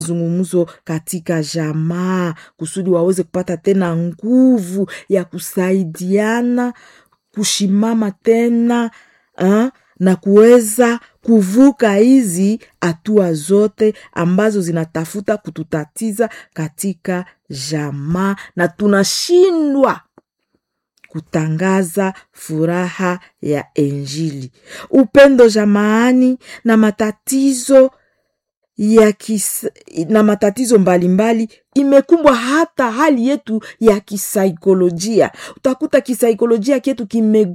mazungumzo katika jamaa kusudi waweze kupata tena nguvu ya kusaidiana, kushimama tena na kuweza kuvuka hizi hatua zote ambazo zinatafuta kututatiza katika jamaa, na tunashindwa kutangaza furaha ya Injili. Upendo jamaani na matatizo na matatizo mbalimbali imekumbwa hata hali yetu ya kisaikolojia. Utakuta kisaikolojia kietu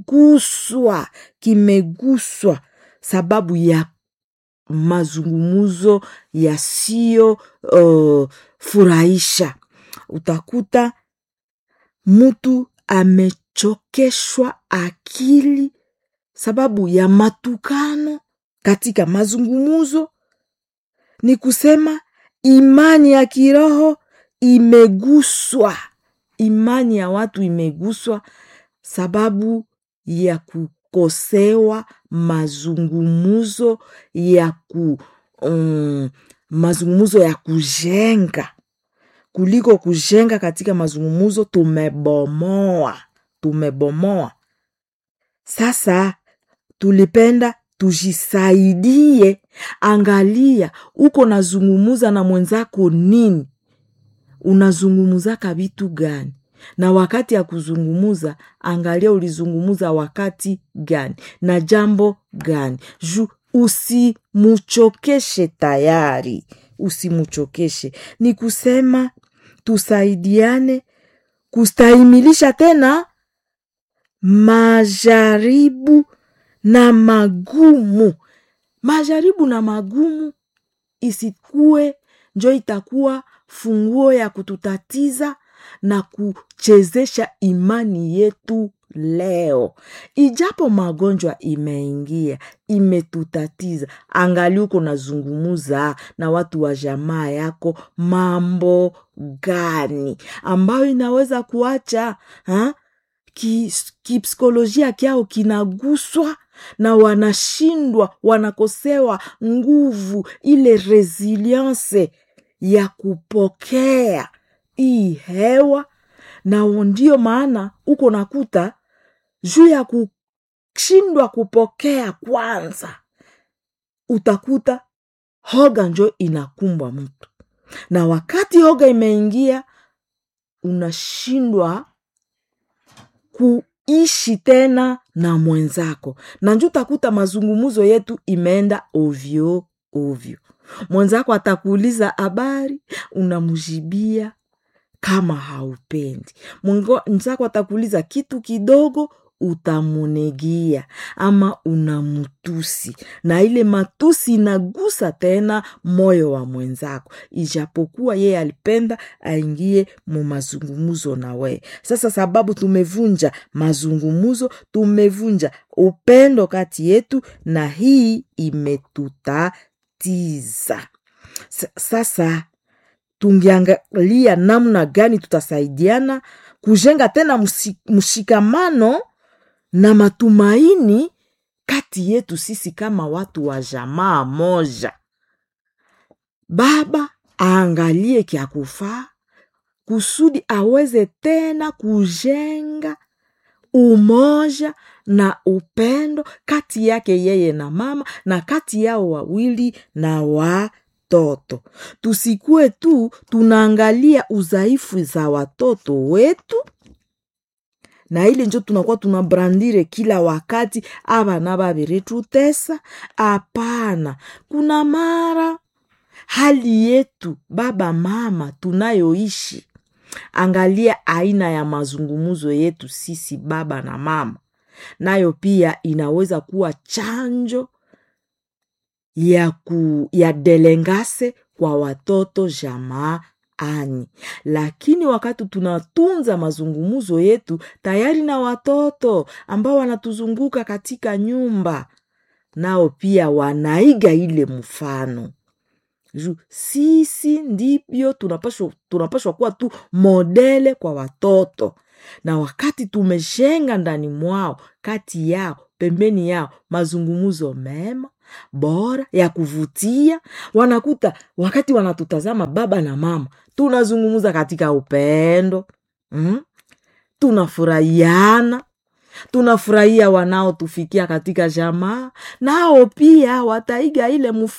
kimeguswa sababu ya mazungumuzo yasiyo furahisha. Utakuta mtu amechokeshwa akili sababu ya matukano katika mazungumuzo. Ni kusema imani ya kiroho imeguswa. Imani ya watu imeguswa sababu ya kukosewa mazungumuzo mazungumuzo ya kujenga. Kuliko kujenga katika mazungumuzo tumebomoa. Sasa tulipenda tujisaidie. Angalia uko nazungumuza na mwenzako nini, unazungumuza vitu gani, na wakati ya kuzungumuza angalia ulizungumuza wakati gani na jambo gani. Usimuchokeshe tayari, usimuchokeshe. Ni kusema tusaidiane kustahimilisha tena majaribu na magumu. Majaribu na magumu isikue njo itakuwa funguo ya kututatiza na kuchezesha imani yetu leo. Ijapo magonjwa imeingia, imetutatiza, angali uko nazungumuza na watu wa jamaa yako mambo gani ambayo inaweza kuacha kipsikolojia kiao kinaguswa na wanashindwa, wanakosewa nguvu, ile resilience ya kupokea hii hewa. Na ndio maana uko nakuta juu ya kushindwa kupokea kwanza, utakuta hoga njo inakumbwa mtu, na wakati hoga imeingia unashindwa kuishi tena na mwenzako, na njo utakuta mazungumuzo yetu imeenda ovyo. Mwenzako atakuuliza habari, unamujibia kama haupendi. Mwenzako atakuuliza kitu kidogo, utamunegia ama unamutusi, na ile matusi inagusa tena moyo wa mwenzako, ijapokuwa yeye alipenda aingie mu mazungumuzo na we. Sasa sababu tumevunja mazungumuzo, tumevunja upendo kati yetu, na hii imetutatiza. Sasa tungeangalia namna gani tutasaidiana kujenga tena mshikamano na matumaini kati yetu sisi kama watu wa jamaa moja. Baba aangalie kia kufaa kusudi aweze tena kujenga umoja na upendo kati yake yeye na mama, na kati yao wawili na watoto. Tusikue tu tunaangalia udhaifu za watoto wetu, na ile njo tunakuwa tunabrandire kila wakati abana babiretutesa. Hapana, kuna mara hali yetu baba mama tunayoishi, angalia aina ya mazungumuzo yetu sisi baba na mama, nayo pia inaweza kuwa chanjo ya delengase kwa watoto jamaani. Lakini wakati tunatunza mazungumuzo yetu tayari na watoto ambao wanatuzunguka katika nyumba, nao pia wanaiga ile mfano. Sisi ndivyo tunapashwa kuwa tu modele kwa watoto, na wakati tumejenga ndani mwao, kati yao, pembeni yao mazungumuzo mema, bora ya kuvutia. Wanakuta wakati wanatutazama baba na mama, tunazungumza katika upendo, tunafurahiana, tunafurahia wanao tufikia katika jamaa, nao pia wataiga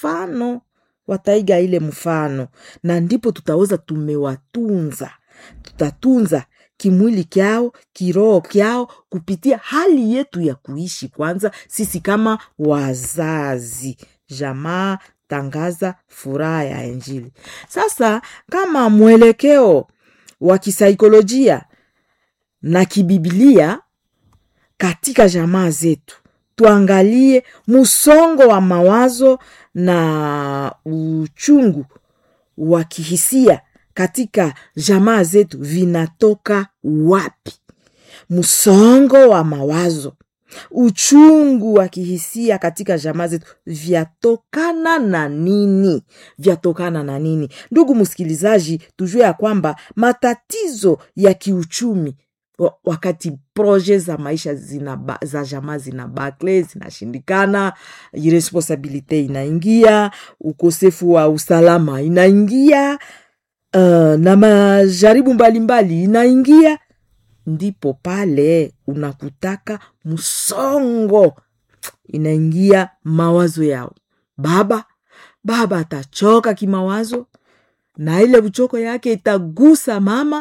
ile mfano, na ndipo tutaweza tumewatunza. Tutatunza kimwili kyao, kiroho kyao, kupitia hali yetu ya kuishi kwanza sisi kama wazazi. Jamaa tangaza furaha ya Injili. Sasa kama mwelekeo wa kisaikolojia na kibiblia katika jamaa zetu, tuangalie msongo wa mawazo na uchungu wa kihisia katika jamaa zetu vinatoka wapi? Msongo wa mawazo, uchungu wa kihisia katika jamaa zetu vyatokana na nini? Ndugu msikilizaji, tujue ya kwamba matatizo ya kiuchumi, wakati proje za maisha za jamaa zinabakle, zinashindikana, irresponsabilite inaingia, ukosefu wa usalama inaingia, na majaribu mbalimbali inaingia, ndipo pale unakutaka msongo inaingia mawazo yao. Baba atachoka kimawazo, na ile uchoko yake itagusa mama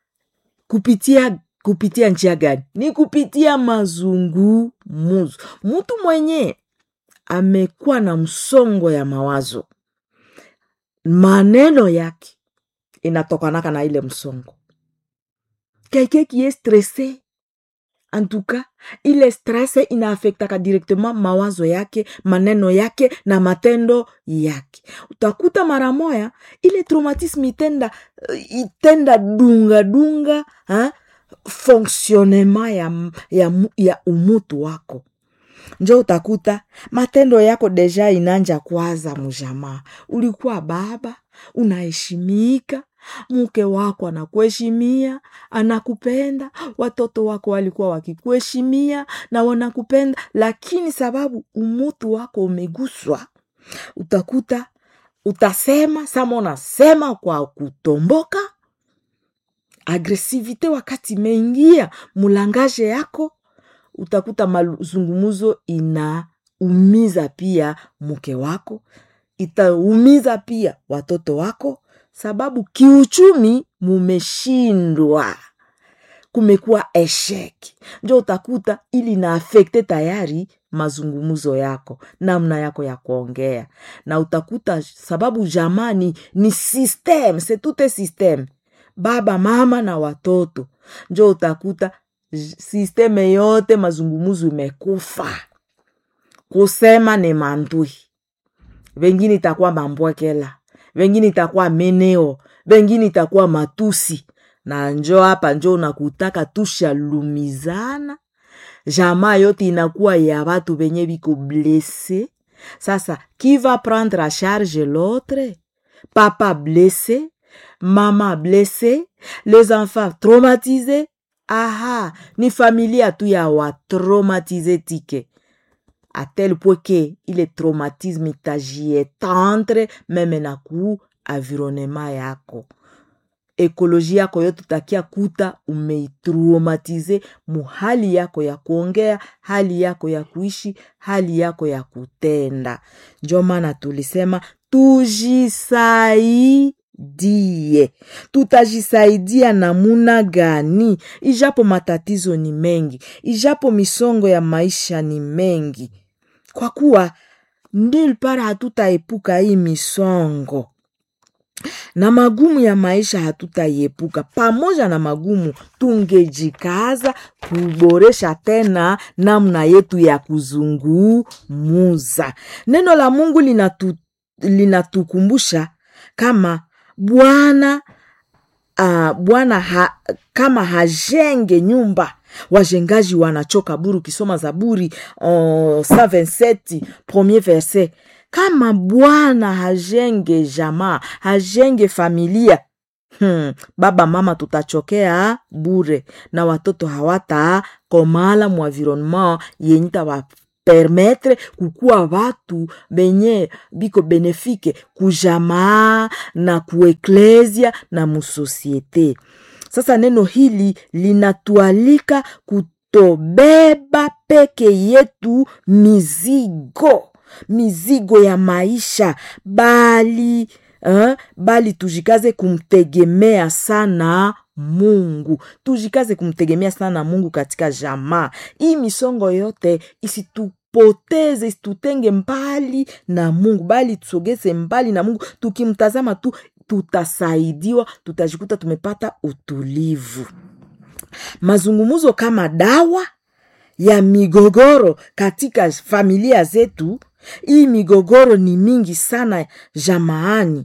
kupitia njia gani? Ni kupitia mazungumzo. Mtu mwenye amekuwa na msongo ya mawazo, maneno yake inatokanaka na ile msongo. Quelqu'un qui est stressé, en tout cas, ile stress inaaffectaka directement mawazo yake, maneno yake na matendo yake. Utakuta mara moya ile traumatisme itenda dunga fonctionnement ya umutu wako. Njo utakuta matendo yako deja inanja kwaza mjamaa. Ulikuwa baba, unaheshimika, mke wako anakuheshimia, anakupenda, watoto wako walikuwa wakikuheshimia na wanakupenda, lakini sababu umutu wako umeguswa, utakuta unasema kwa kutomboka, agresivite wakati imeingia mulangaje yako, utakuta mazungumuzo inaumiza pia mke wako, itaumiza pia watoto wako, sababu kiuchumi mumeshindwa, kumekuwa esheki. Njo utakuta ili na affecte tayari mazungumuzo yako, namna yako ya kuongea. Na utakuta sababu jamani ni system, c'est tout un system, baba, mama na watoto. Njo utakuta systeme yote mazungumuzo imekufa. Kusema ni mandui, wengine itakuwa mambwekela, wengine itakuwa meneo, wengine itakuwa matusi. Na njo hapa njo unakutaka tushalumizana, jamaa yote inakuwa ya watu benye biko blessé. Sasa qui va prendre à charge l'autre? Papa blessé, maman blessé, les enfants traumatisés. Aha, ni familia tu ya wa traumatisé tike, à tel point que ile traumatisme itajietendre meme na ku environnement yako. Ekoloji yako yote utakia kuta umeitraumatize muhali yako ya kuongea, hali yako ya kuishi, hali yako ya kutenda. Ndio maana tulisema tujisaidie. Tutajisaidia namuna gani? Ijapo matatizo ni mengi, ijapo misongo ya maisha ni mengi, kwa kuwa nil para hatutaepuka hii misongo na magumu ya maisha, hatutaepuka. Pamoja na magumu tungejikaza kuboresha tena namna yetu ya kuzungumuza. Neno la Mungu linatukumbusha kama Bwana kama hajenge nyumba, wajengaji wanachoka buru. Kisoma Zaburi 127 premier verset, kama Bwana hajenge jamaa, hajenge familia, baba mama tutachokea bure, na watoto hawata komala mu environnement yenye permettre kukua watu benye biko benefike kujamaa na kueklesia na musosiete. Sasa neno hili linatualika kutobeba peke yetu mizigo ya maisha, bali tujikaze kumtegemea sana Mungu. Tujikaze kumtegemea sana Mungu katika jamaa. Hii misongo yote isitupoteze, isitutenge mbali na Mungu, bali tusogeze mbali na Mungu. Tukimtazama tu tutasaidiwa, tutajikuta tumepata utulivu. Mazungumuzo kama dawa ya migogoro katika familia zetu. Hii migogoro ni mingi sana jamaani.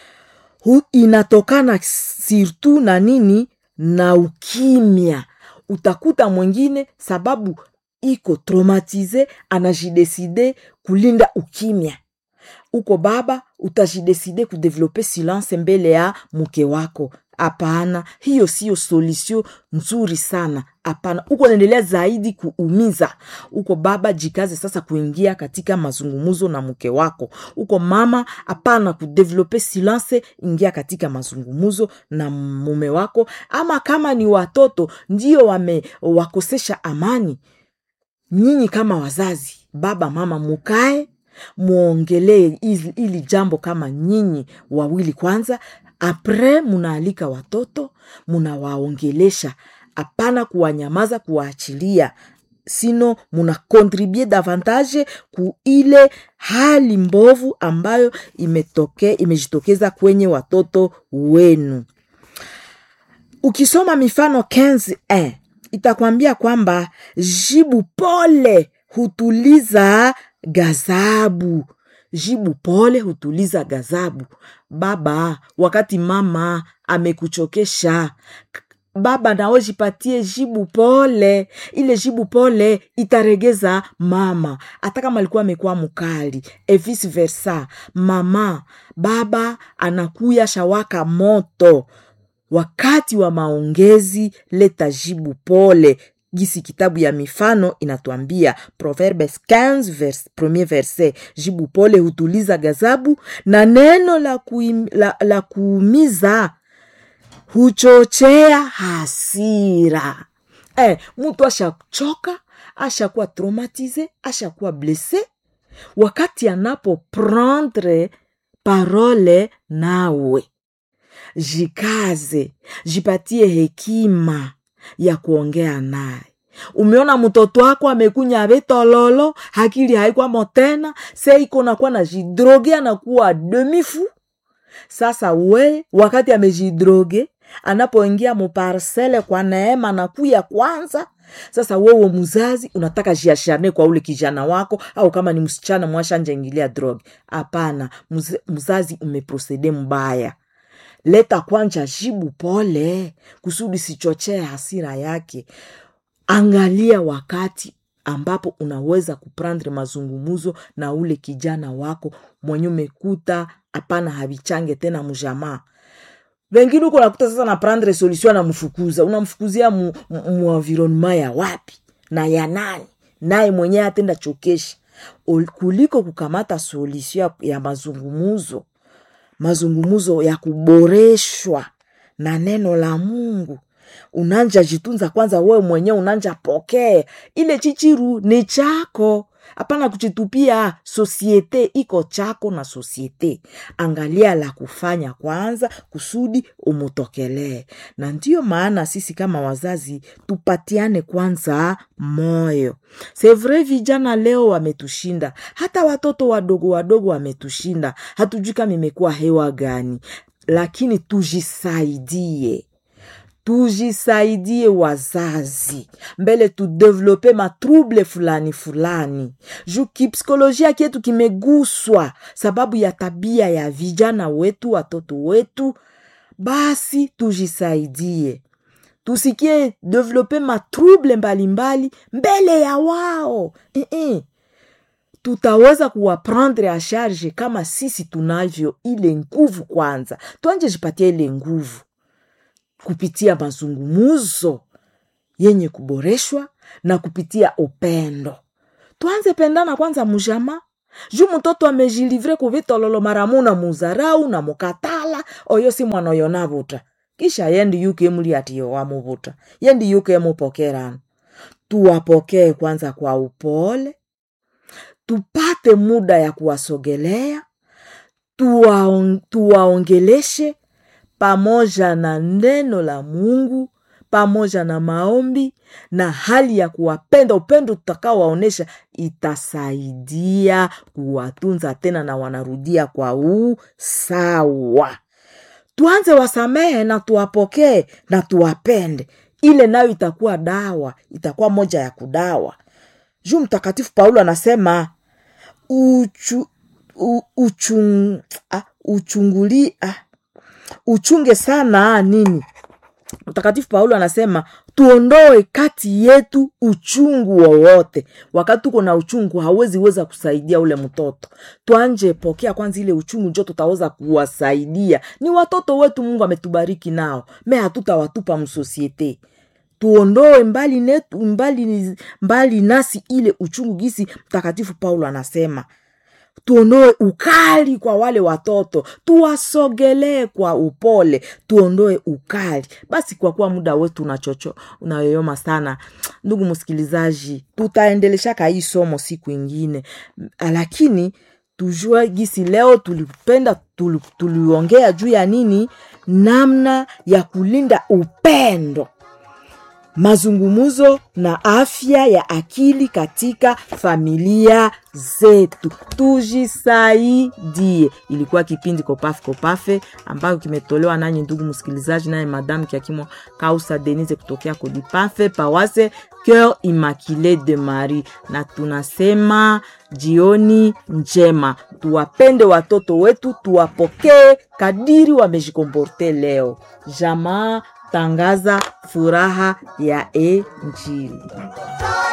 Inatokana sirtu na nini? Na ukimya. Utakuta mwingine sababu iko traumatize anajideside kulinda ukimya. Uko baba utajideside kudevelope silence mbele ya mke wako. Hapana, hiyo siyo solution nzuri sana. Hapana, uko naendelea zaidi kuumiza. Uko baba, jikaze sasa kuingia katika mazungumuzo na mke wako. Uko mama, hapana kudevelope silence, ingia katika mazungumuzo na mume wako. Ama kama ni watoto ndio wakosesha amani, nyinyi kama wazazi, baba mama, mukae muongelee ili jambo kama nyinyi wawili kwanza. Apres munaalika watoto, munawaongelesha. Hapana kuwanyamaza, kuwaachilia. Sino muna contribuer davantage ku ile hali mbovu ambayo imejitokeza kwenye watoto wenu. Ukisoma mifano 15:1 itakwambia kwamba jibu pole hutuliza gazabu. Jibu pole hutuliza gazabu. Baba, wakati mama amekuchokesha, baba nawe jipatie jibu pole. Ile jibu pole itaregeza mama, hata kama alikuwa amekuwa mkali, vice versa. Baba anakuya shawaka moto. Wakati wa maongezi leta jibu pole. Gisi kitabu ya mifano inatuambia, Proverbes 15 premier verset, jibu pole hutuliza gazabu na neno la kuumiza huchochea hasira. Mtu ashachoka, ashakuwa traumatize, ashakuwa blesse, wakati anapo prendre parole nawe, jikaze, jipatie hekima ya kuongea naye. Umeona mtoto wako amekunya betololo, hakili haikuwa motena, iko nakuwa na jidroge, anakuwa demi-fou. Sasa wakati amejidroge, anapoingia muparcele kwa neema na kuya kwanza. Sasa wewe mzazi unataka jiashane kwa ule kijana wako, au kama ni msichana mwasha njengilia droge. Hapana, mzazi umeprocede mbaya. Leta kwanza jibu pole kusudi sichochee hasira yake. Angalia wakati ambapo unaweza kuprendre mazungumuzo na ule kijana wako mwenye umekuta hapana habichange tena mjamaa. Wengine uko nakuta sasa na prendre solution na mfukuza. Unamfukuzia mu environnement ya wapi na ya nani? Naye mwenyewe atenda chokesha. Kuliko kukamata solution ya mazungumuzo ya kuboreshwa na neno la Mungu. Unanja jitunza kwanza wewe mwenyewe, unanja pokea. Ile chichiru ni chako. Hapana kuchitupia, societe iko chako na societe. Angalia la kufanya kwanza kusudi umutokelee. Na ndiyo maana sisi kama wazazi tupatiane kwanza moyo. C'est vrai, vijana leo wametushinda. Hata watoto wadogo wametushinda. Hatujui kama imekuwa hewa gani. Lakini tujisaidie wazazi. Mbele tu develope matrouble fulani. Juu kipsikolojia kietu kimeguswa sababu ya tabia ya vijana wetu, watoto wetu. Basi tujisaidie. Tusikie develope matrouble mbalimbali mbele ya wao. Tutaweza kuwaprendre a charge kama sisi tunavyo ile nguvu kwanza. Tuanje jipatia ile nguvu kupitia mazungumuzo yenye kuboreshwa na kupitia upendo. tuanze pendana kwanza mujama. Juu mtoto amejilivre kuvitololo maramuna muzarau na mukatala, oyo si mwana yonavuta. Kisha yendi yuke muli ati yo wamuvuta. Yendi yuke mupokerana. Tuwapokee kwanza kwa upole. Tupate muda ya kuwasogelea. Tuwaongeleshe pamoja na neno la Mungu, pamoja na maombi, na hali ya kuwapenda. Upendo tutakao waonesha itasaidia kuwatunza tena na wanarudia kwa usawa. Tuanze wasamehe na tuwapokee na tuwapende. Ile nayo itakuwa dawa, itakuwa moja ya kudawa. Juu Mtakatifu Paulo anasema uchunge sana nini? Mtakatifu Paulo anasema tuondoe kati yetu uchungu wowote. Wakati uko na uchungu hauwezi weza kusaidia ule mtoto. Tuanje pokea kwanza ile uchungu ndio tutaweza kuwasaidia. Ni watoto wetu Mungu ametubariki nao. Hatutawatupa msosiete. Tuondoe mbali nasi ile uchungu gisi Mtakatifu Paulo anasema. Tuondoe ukali kwa wale watoto. Tuwasogelee kwa upole. Tuondoe ukali. Basi kwa kuwa muda wetu unayoyoma sana, ndugu msikilizaji, tutaendelesha hii somo siku ingine. Lakini tujue gisi leo tuliongea juu ya nini? Namna ya kulinda upendo, mazungumuzo na afya ya akili katika familia zetu. Tujisaidie. Ilikuwa kipindi Kopafe ambayo kimetolewa nanyi ndugu msikilizaji, naye Madame Kiakimo Kausa Denise kutokea Kodipafe Pawase Cœur Immaculé de Marie. Na tunasema jioni njema. Tuwapende watoto wetu, tuwapokee kadiri wamejikomporte leo. Jamaa tangaza furaha ya Injili.